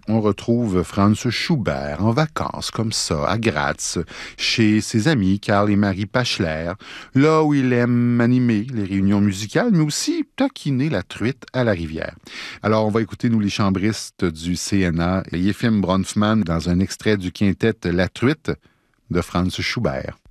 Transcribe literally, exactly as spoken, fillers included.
on retrouve Franz Schubert en vacances comme ça, à Graz, chez ses amis Karl et Marie Pachler, là où il aime animer les réunions musicales, mais aussi taquiner la truite à la rivière. Alors, on va écouter, nous, les chambristes du C N A, Yefim Bronfman, dans un extrait du quintet La Truite de Franz Schubert.